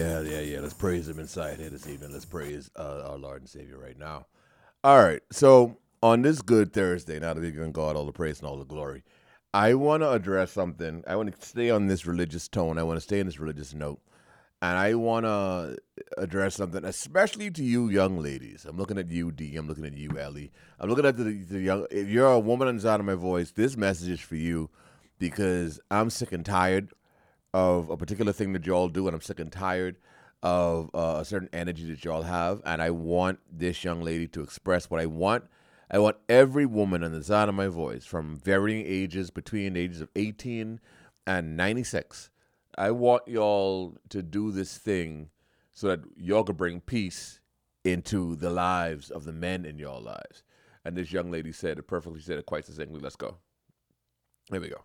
Yeah. Let's praise him inside here this evening. Let's praise our Lord and Savior right now. All right. So on this good Thursday, now that we've given God all the praise and all the glory, I want to address something. I want to stay on this religious tone. I want to stay on this religious note. And I want to address something, especially to you young ladies. I'm looking at you, D. I'm looking at you, Ellie. I'm looking at the young. If you're a woman on the side of my voice, this message is for you because I'm sick and tired of a particular thing that y'all do, and I'm sick and tired of a certain energy that y'all have. And I want this young lady to express what I want. I want every woman on the side of my voice, from varying ages, between the ages of 18 and 96. I want y'all to do this thing so that y'all can bring peace into the lives of the men in your lives. And this young lady said it perfectly, said it quite succinctly. Let's go. Here we go.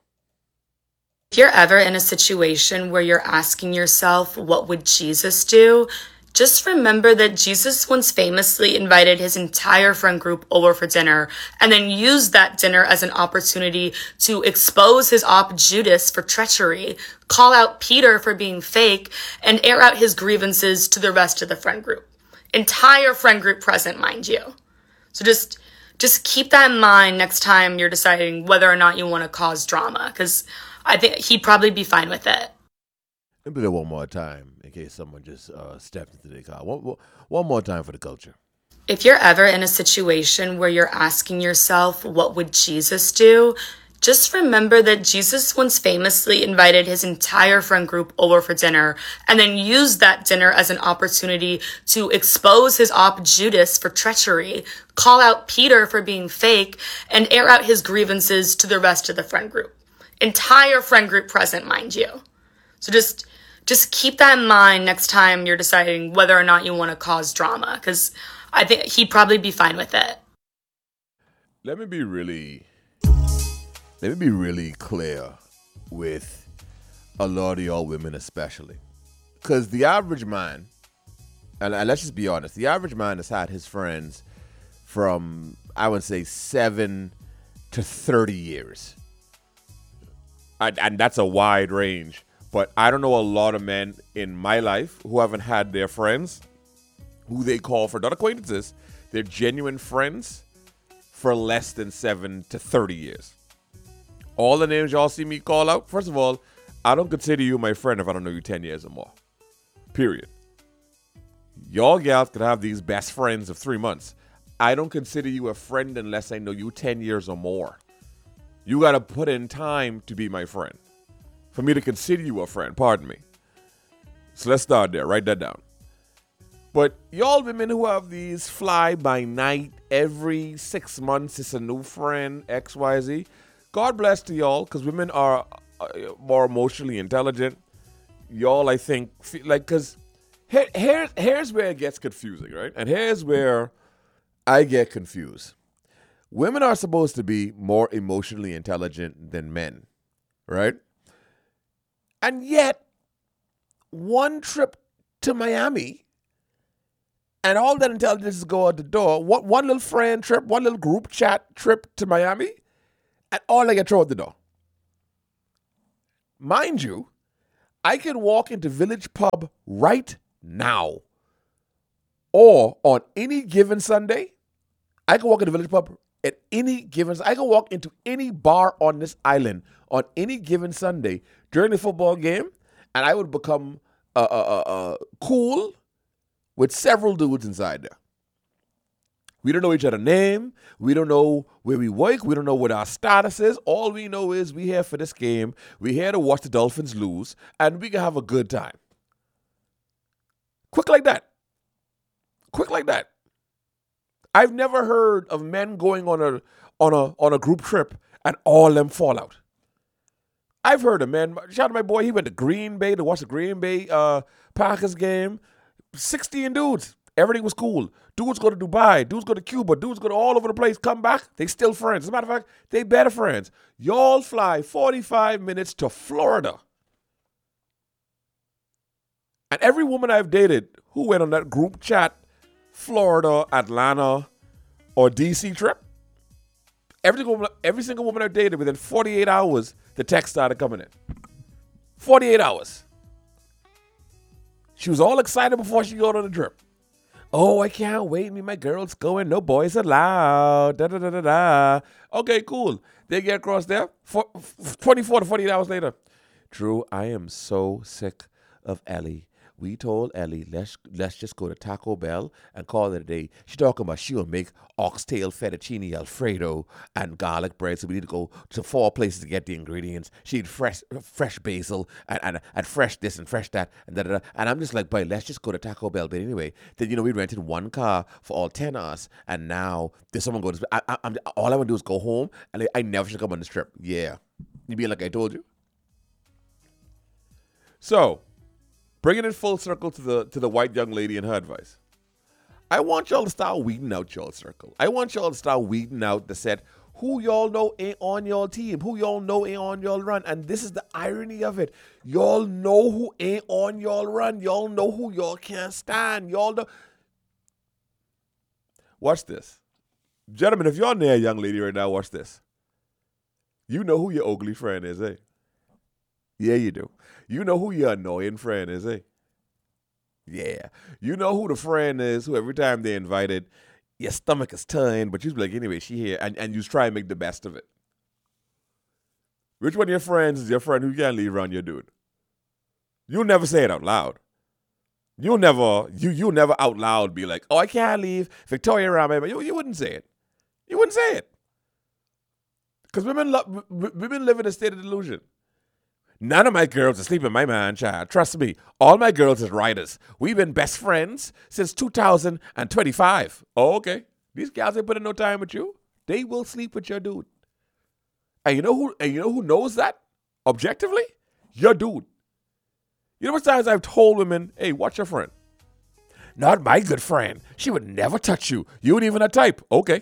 If you're ever in a situation where you're asking yourself, what would Jesus do? Just remember that Jesus once famously invited his entire friend group over for dinner and then used that dinner as an opportunity to expose his op Judas for treachery, call out Peter for being fake, and air out his grievances to the rest of the friend group. Entire friend group present, mind you. So just keep that in mind next time you're deciding whether or not you want to cause drama, because I think he'd probably be fine with it. Let me do that one more time in case someone just stepped into the car. One more time for the culture. If you're ever in a situation where you're asking yourself, what would Jesus do? Just remember that Jesus once famously invited his entire friend group over for dinner and then used that dinner as an opportunity to expose his op Judas for treachery, call out Peter for being fake, and air out his grievances to the rest of the friend group. Entire friend group present, mind you. So just keep that in mind next time you're deciding whether or not you want to cause drama, because I think he'd probably be fine with it. Let me be really clear with a lot of y'all women especially. Because the average man, and let's just be honest, the average man has had his friends from, I would say, 7 to 30 years. And that's a wide range. But I don't know a lot of men in my life who haven't had their friends, who they call for not acquaintances, they're genuine friends, for less than 7 to 30 years. All the names y'all see me call out, first of all, I don't consider you my friend if I don't know you 10 years or more. Period. Y'all gals could have these best friends of 3 months. I don't consider you a friend unless I know you 10 years or more. You got to put in time to be my friend. For me to consider you a friend, pardon me. So let's start there. Write that down. But y'all women who have these fly by night, every 6 months it's a new friend, XYZ. God bless to y'all, because women are more emotionally intelligent. Y'all, I think, because here's where it gets confusing, right? And here's where I get confused. Women are supposed to be more emotionally intelligent than men, right? And yet, one trip to Miami, and all that intelligence is go out the door. One little friend trip, one little group chat trip to Miami, and all I get thrown out the door. Mind you, I can walk into Village Pub right now, or on any given Sunday, I can walk into Village Pub at any given. I can walk into any bar on this island on any given Sunday during the football game, and I would become cool with several dudes inside there. We don't know each other's name. We don't know where we work. We don't know what our status is. All we know is we here for this game. We here to watch the Dolphins lose, and we can have a good time. Quick like that. Quick like that. I've never heard of men going on a group trip and all them fall out. I've heard of men. Shout out to my boy. He went to Green Bay to watch the Green Bay Packers game. 16 dudes. Everything was cool. Dudes go to Dubai. Dudes go to Cuba. Dudes go to all over the place. Come back. They still friends. As a matter of fact, they better friends. Y'all fly 45 minutes to Florida. And every woman I've dated who went on that group chat, Florida, Atlanta, or DC trip, every single woman I've dated, within 48 hours, the text started coming in. 48 hours. She was all excited before she go on the trip. Oh, I can't wait. Me and my girls going. No boys allowed. Da da da da da. Okay, cool. They get across there. 24 to 48 hours later. Drew, I am so sick of Ellie. We told Ellie, let's just go to Taco Bell and call it a day. She talking about she will make oxtail fettuccine alfredo and garlic bread. So we need to go to 4 places to get the ingredients. She need fresh basil and fresh this and fresh that and da da da. And I'm just like, boy, let's just go to Taco Bell. But anyway, then we rented 1 car for all 10 of us, and now there's someone going to. All I want to do is go home, and I never should come on this trip. Yeah, you be like I told you. So, bringing it full circle to the white young lady and her advice. I want y'all to start weeding out y'all circle. I want y'all to start weeding out the set who y'all know ain't on y'all team, who y'all know ain't on y'all run. And this is the irony of it. Y'all know who ain't on y'all run. Y'all know who y'all can't stand. Y'all know. Watch this. Gentlemen, if y'all near a young lady right now, watch this. You know who your ugly friend is, eh? Yeah, you do. You know who your annoying friend is, eh? Yeah. You know who the friend is who every time they invited, your stomach is turned, but you be like, anyway, she here, and you try and make the best of it. Which one of your friends is your friend who can't leave around your dude? You'll never say it out loud. You'll never out loud be like, oh, I can't leave Victoria around me. But you wouldn't say it. You wouldn't say it. Because women live in a state of delusion. None of my girls are sleeping with my man, child. Trust me, all my girls is riders. We've been best friends since 2025. Oh, okay. These gals ain't putting no time with you. They will sleep with your dude. And you know who knows that? Objectively? Your dude. You know what times I've told women, hey, watch your friend. Not my good friend. She would never touch you. You ain't even a type. Okay.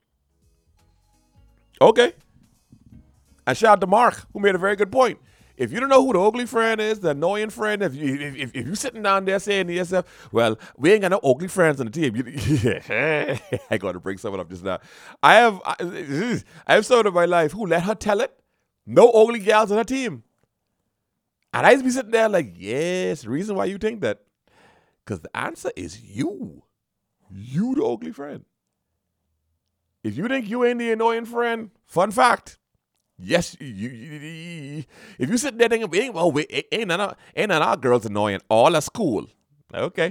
Okay. And shout out to Mark, who made a very good point. If you don't know who the ugly friend is, the annoying friend, if you're sitting down there saying to yourself, well, we ain't got no ugly friends on the team. I got to bring someone up just now. I have someone in my life who let her tell it. No ugly gals on her team. And I used to be sitting there like, yes, the reason why you think that. Because the answer is you. You the ugly friend. If you think you ain't the annoying friend, fun fact. Yes, if you sit there thinking, ain't none of our girls annoying, all at school. Okay.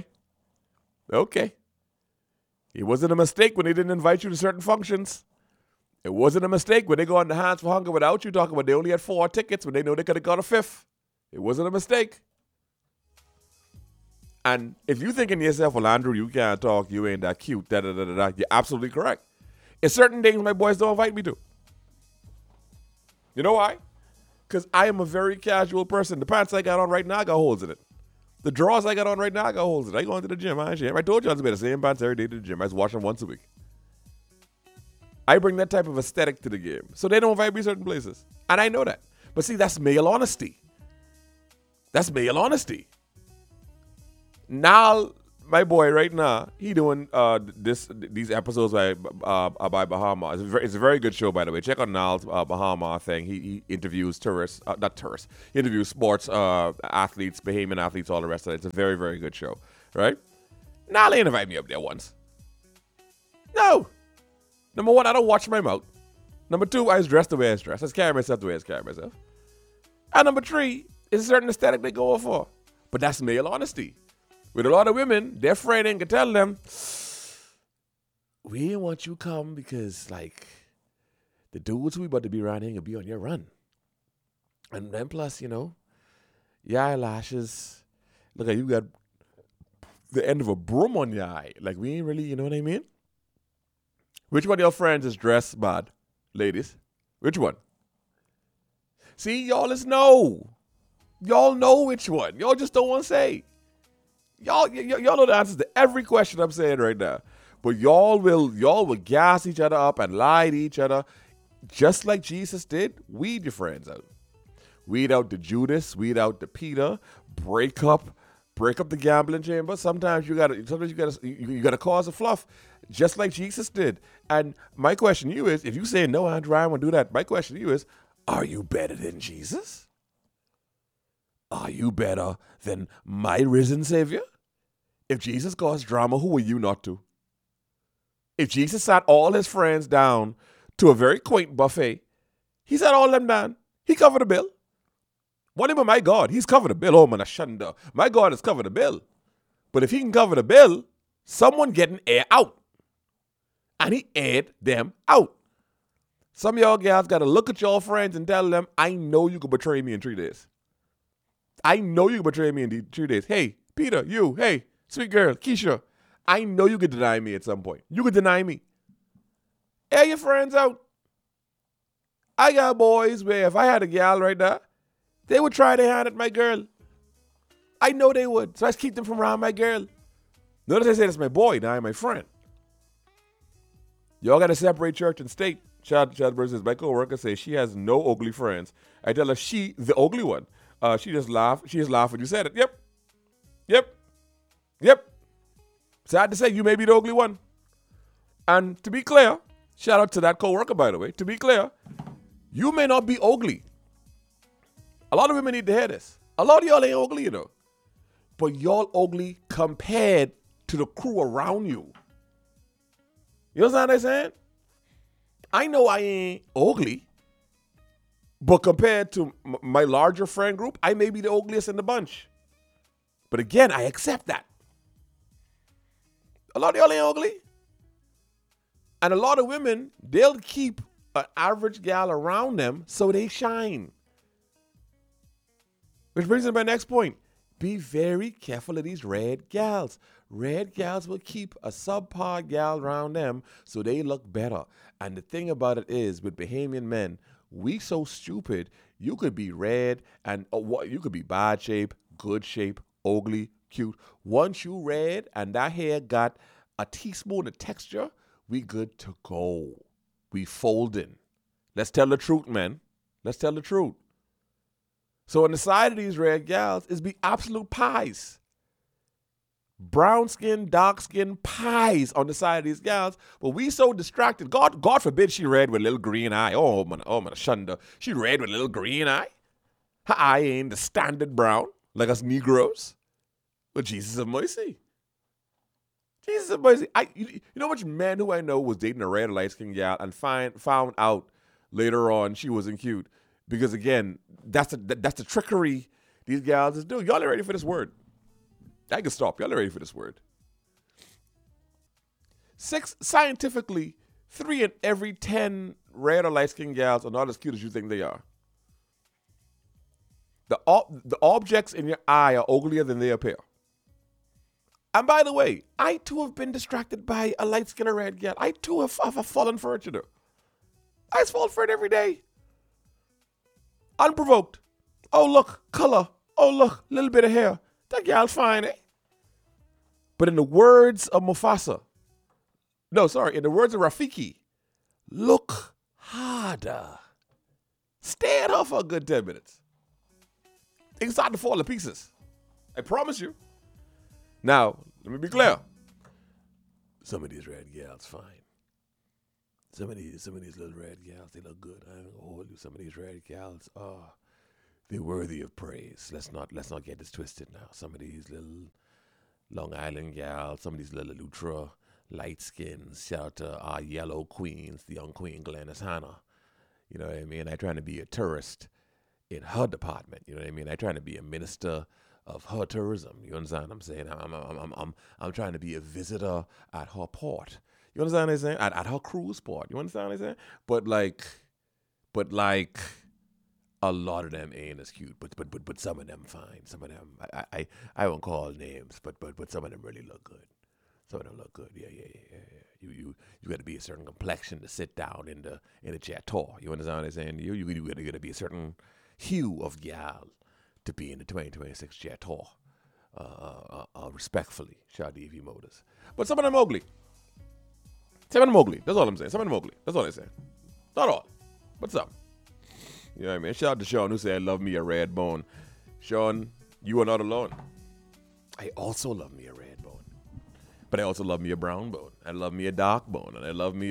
It wasn't a mistake when they didn't invite you to certain functions. It wasn't a mistake when they go on the Hands for Hunger without you talking about they only had 4 tickets when they know they could have got a 5th. It wasn't a mistake. And if you thinking to yourself, well, Andrew, you can't talk, you ain't that cute, you're absolutely correct. It's certain things my boys don't invite me to. You know why? Because I am a very casual person. The pants I got on right now got holes in it. The drawers I got on right now got holes in it. I go into the gym. I told you I was wear the same pants every day to the gym. I just wash them once a week. I bring that type of aesthetic to the game. So they don't invite me certain places. And I know that. But see, that's male honesty. That's male honesty. Now, my boy right now, he doing these episodes by Bahama. It's a very good show, by the way. Check out Niall's Bahama thing. He interviews He interviews sports athletes, Bahamian athletes, all the rest of it. It's a very, very good show, right? Niall ain't invite me up there once. No. Number 1, I don't watch my mouth. Number 2, I was dressed the way I was dressed. I carry myself the way I carry myself. And number 3, it's a certain aesthetic they go for. But that's male honesty. With a lot of women, their friend ain't can tell them, we ain't want you come because, like, the dudes we about to be around here gonna be on your run. And then plus, your eyelashes, look like you got the end of a broom on your eye. Like, we ain't really, you know what I mean? Which one of your friends is dressed bad, ladies? Which one? See, y'all just know. Y'all know which one. Y'all just don't want to say. Y'all know the answers to every question I'm saying right now. But y'all will gas each other up and lie to each other. Just like Jesus did, weed your friends out. Weed out the Judas, weed out the Peter, break up the gambling chamber. Sometimes you gotta cause a fluff, just like Jesus did. And my question to you is, if you say no, Andrew, I won't do that. My question to you is, are you better than Jesus? Are you better than my risen Savior? If Jesus caused drama, who are you not to? If Jesus sat all his friends down to a very quaint buffet, he sat all them down. He covered the bill. What about my God? He's covered the bill. Oh, man, Ashanda. My God has covered the bill. But if he can cover the bill, someone getting air out. And he aired them out. Some of y'all guys got to look at your friends and tell them, I know you could betray me in 3 days. I know you can betray me in 3 days. Hey, Peter, you, hey, sweet girl, Keisha, I know you could deny me at some point. You could deny me. Air your friends out. I got boys where if I had a gal right now, they would try their hand at my girl. I know they would. So I just keep them from around my girl. Notice I say that's my boy, now I'm my friend. Y'all got to separate church and state. Chad versus my co-worker says she has no ugly friends. I tell her she, the ugly one. She just laughed. She just laughed when you said it. Yep. Sad to say, you may be the ugly one. And to be clear, shout out to that co-worker, by the way. To be clear, you may not be ugly. A lot of women need to hear this. A lot of y'all ain't ugly, you know. But y'all ugly compared to the crew around you. You understand what I'm saying? I know I ain't ugly. But compared to my larger friend group, I may be the ugliest in the bunch. But again, I accept that. A lot of y'all ain't ugly. And a lot of women, they'll keep an average gal around them so they shine. Which brings me to my next point. Be very careful of these red gals. Red gals will keep a subpar gal around them so they look better. And the thing about it is, with Bahamian men, we so stupid. You could be red and you could be bad shape, good shape, ugly, cute. Once you red and that hair got a teaspoon of texture, we good to go. We folding. Let's tell the truth, man. Let's tell the truth. So on the side of these red gals is be absolute pies. Brown skin, dark skin pies on the side of these gals. But we so distracted. God forbid she red with a little green eye. Oh man, Shunda. She red with a little green eye. Her eye ain't the standard brown like us Negroes. But Jesus of mercy. Jesus of mercy. You know how much men who I know was dating a red light skinned gal and found out later on she wasn't cute. Because again, that's the trickery these gals is doing. Y'all ain't ready for this word. I can stop. Y'all ain't ready for this word. Scientifically, 3 in every 10 red or light-skinned gals are not as cute as you think they are. The objects in your eye are uglier than they appear. And by the way, I too have been distracted by a light-skinned red gal. I too have fallen for it, you know. I just fall for it every day. Unprovoked. Oh, look, color. Oh, look, little bit of hair. That gal fine, eh? But in the words of Mufasa, in the words of Rafiki, look harder. Stay at her for a good 10 minutes. Things start to fall to pieces. I promise you. Now, let me be clear. Some of these red gals fine. Some of these little red gals, they look good. I ain't gonna hold you. Some of these red gals, they're worthy of praise. Let's not get this twisted now. Some of these little Long Island gals, some of these little ultra light skins. Shout out to our yellow queens, the young queen Glennis Hanna. You know what I mean? I trying to be a tourist in her department. You know what I mean? I trying to be a minister of her tourism. You understand what I'm saying? I'm trying to be a visitor at her port. You understand what I'm saying? At her cruise port. You understand what I'm saying? But like, a lot of them ain't as cute. But some of them fine. Some of them, I won't call names, but some of them really look good. Some of them look good. Yeah. You got to be a certain complexion to sit down in the chateau. You understand what I'm saying? You got to be a certain hue of gal to be in the 2026 chateau. Respectfully, shout out to EV Motors. But some of them ugly. Some of them ugly. That's all I'm saying. Some of them ugly. That's all I'm saying. Not all, but some. You know what I mean? Shout out to Sean who said, I love me a red bone. Sean, you are not alone. I also love me a red bone. But I also love me a brown bone. I love me a dark bone. And I love me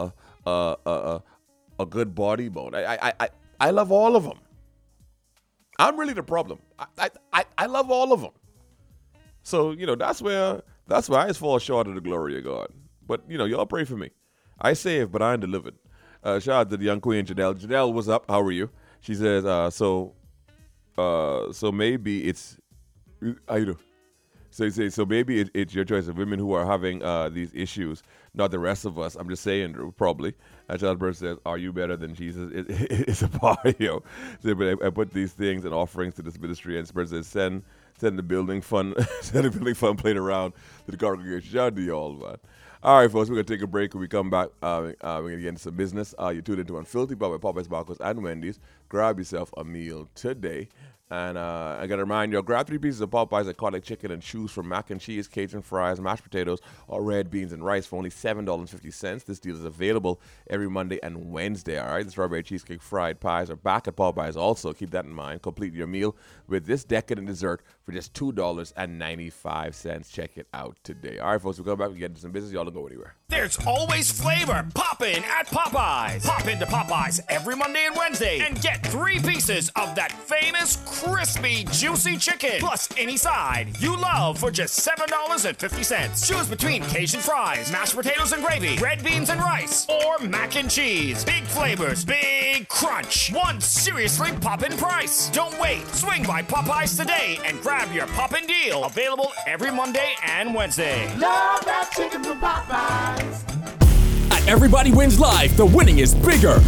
a good body bone. I love all of them. I'm really the problem. I love all of them. So, that's where I just fall short of the glory of God. But, y'all pray for me. I saved, but I ain't delivered. Shout out to the young queen, Janelle. Janelle, what's up? How are you? She says, so maybe it's, how you do? So maybe it's your choice of women who are having these issues, not the rest of us. I'm just saying, Drew, probably. And Charles Bird says, are you better than Jesus? It's a party, yo. So, but I put these things and offerings to this ministry, and Bird says, send the building fund, plate around to the congregation. Shout out to y'all, man. All right, folks, we're going to take a break. When we come back, we're going to get into some business. You tuned into Unfilthy by Popeyes, Barcos, and Wendy's. Grab yourself a meal today. And I got to remind you, grab 3 pieces of Popeyes iconic chicken and choose from mac and cheese, Cajun fries, mashed potatoes, or red beans and rice for only $7.50. This deal is available every Monday and Wednesday, all right? The strawberry cheesecake fried pies are back at Popeyes also. Keep that in mind. Complete your meal with this decadent dessert for just $2.95. Check it out today. All right, folks, we'll come back. We get into some business. Y'all don't go anywhere. There's always flavor poppin' at Popeyes. Pop into Popeyes every Monday and Wednesday and get 3 pieces of that famous crispy, juicy chicken, plus any side you love for just $7.50. Choose between Cajun fries, mashed potatoes and gravy, red beans and rice, or mac and cheese. Big flavors, big crunch. One seriously poppin' price. Don't wait. Swing by Popeyes today and grab your poppin' deal. Available every Monday and Wednesday. Love that chicken from Popeyes. At Everybody Wins Live, the winning is bigger.